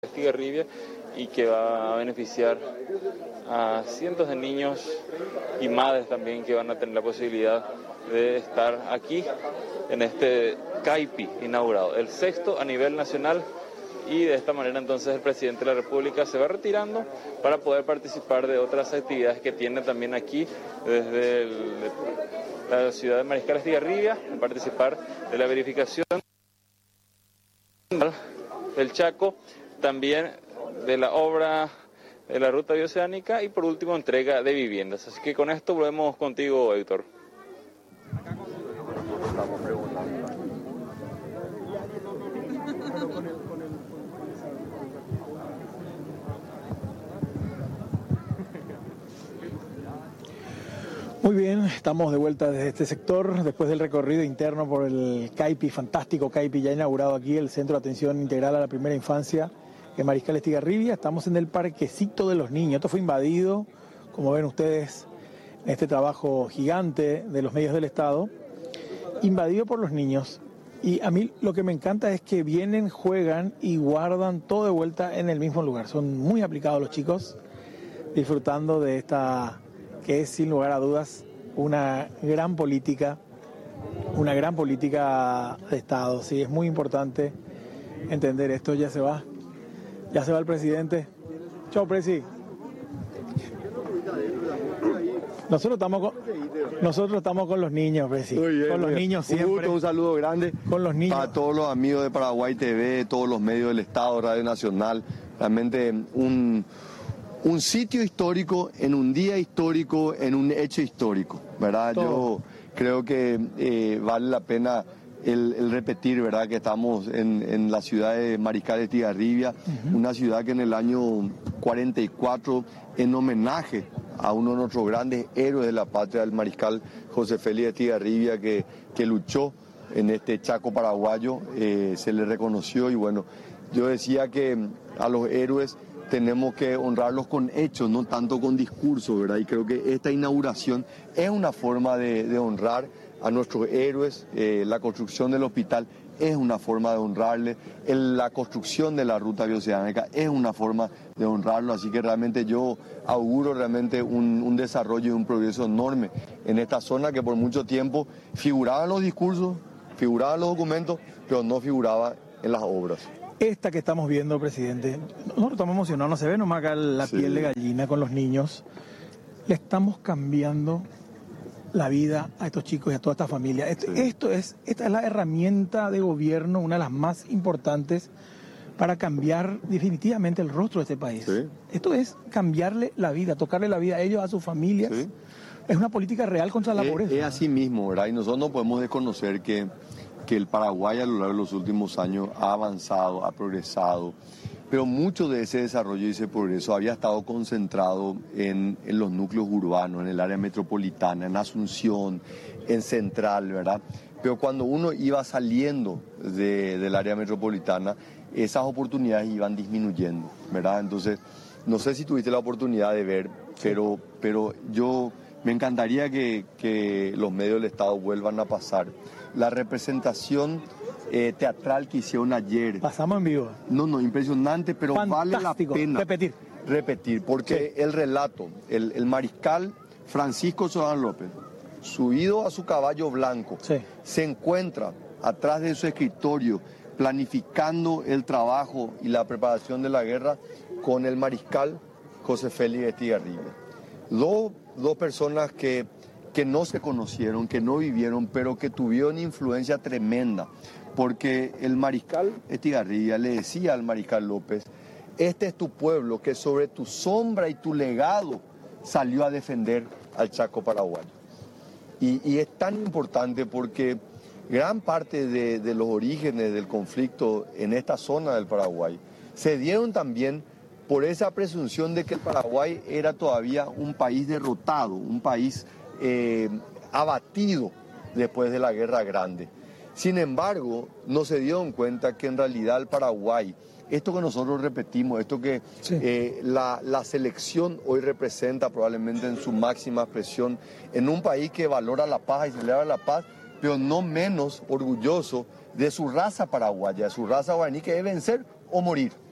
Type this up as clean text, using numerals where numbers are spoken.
Estigarribia y que va a beneficiar a cientos de niños y madres también que van a tener la posibilidad de estar aquí en este CAIPI inaugurado, el 6º a nivel nacional, y de esta manera entonces el presidente de la República se va retirando para poder participar de otras actividades que tiene también aquí desde la ciudad de Mariscal Estigarribia, participar de la verificación del Chaco, también de la obra de la ruta bioceánica y por último entrega de viviendas. Así que con esto volvemos contigo, Héctor. Muy bien, estamos de vuelta desde este sector, después del recorrido interno por el CAIPI, fantástico CAIPI, ya inaugurado aquí, el Centro de Atención Integral a la Primera Infancia en Mariscal Estigarribia. Estamos en el parquecito de los niños. Esto fue invadido, como ven ustedes, en este trabajo gigante de los medios del Estado, invadido por los niños. Y a mí lo que me encanta es que vienen, juegan y guardan todo de vuelta en el mismo lugar. Son muy aplicados los chicos, disfrutando de esta, que es sin lugar a dudas una gran política de Estado. Sí, es muy importante entender esto. Ya se va el presidente. Chao, presi. Nosotros estamos con los niños, presi. Bien, con los niños siempre. Un saludo grande con los niños. Para todos los amigos de Paraguay TV, todos los medios del Estado, Radio Nacional. Realmente un sitio histórico, en un día histórico, en un hecho histórico, ¿verdad? Todo. Yo creo que vale la pena el repetir, ¿verdad? Que estamos en la ciudad de Mariscal Estigarribia, una ciudad que en el año 44, en homenaje a uno de nuestros grandes héroes de la patria, el mariscal José Félix Estigarribia, que luchó en este Chaco paraguayo, se le reconoció. Y bueno, yo decía que a los héroes tenemos que honrarlos con hechos, no tanto con discursos, ¿verdad? Y creo que esta inauguración es una forma de honrar a nuestros héroes. La construcción del hospital es una forma de honrarle, la construcción de la ruta bioceánica es una forma de honrarlo, así que realmente yo auguro realmente un desarrollo y un progreso enorme en esta zona que por mucho tiempo figuraba en los discursos, figuraba en los documentos, pero no figuraba en las obras. Esta que estamos viendo, presidente, nosotros estamos emocionados, no se ve nomás acá la piel de gallina con los niños. Le estamos cambiando la vida a estos chicos y a toda esta familia. Esta es la herramienta de gobierno, una de las más importantes para cambiar definitivamente el rostro de este país. Sí. Esto es cambiarle la vida, tocarle la vida a ellos, a sus familias. Sí. Es una política real contra la pobreza. Es así mismo, ¿verdad? Y nosotros no podemos desconocer que el Paraguay a lo largo de los últimos años ha avanzado, ha progresado, pero mucho de ese desarrollo y ese progreso había estado concentrado en los núcleos urbanos, en el área metropolitana, en Asunción, en Central, ¿verdad? Pero cuando uno iba saliendo del área metropolitana, esas oportunidades iban disminuyendo, ¿verdad? Entonces, no sé si tuviste la oportunidad de ver, pero yo me encantaría que los medios del Estado vuelvan a pasar la representación teatral que hicieron ayer. Pasamos en vivo. No, impresionante, pero fantástico. Vale la pena repetir, porque el relato, el mariscal Francisco Solán López, subido a su caballo blanco, se encuentra atrás de su escritorio planificando el trabajo y la preparación de la guerra con el mariscal José Félix Estigarribia. Dos personas que no se conocieron, que no vivieron, pero que tuvieron influencia tremenda, porque el mariscal Estigarribia le decía al mariscal López: este es tu pueblo que sobre tu sombra y tu legado salió a defender al Chaco paraguayo. Y es tan importante porque gran parte de los orígenes del conflicto en esta zona del Paraguay se dieron también por esa presunción de que el Paraguay era todavía un país derrotado, un país abatido después de la Guerra Grande. Sin embargo, no se dieron cuenta que en realidad el Paraguay, esto que nosotros repetimos, esto que la selección hoy representa probablemente en su máxima expresión, en un país que valora la paz y celebra la paz, pero no menos orgulloso de su raza paraguaya, de su raza guaraní, que es vencer o morir.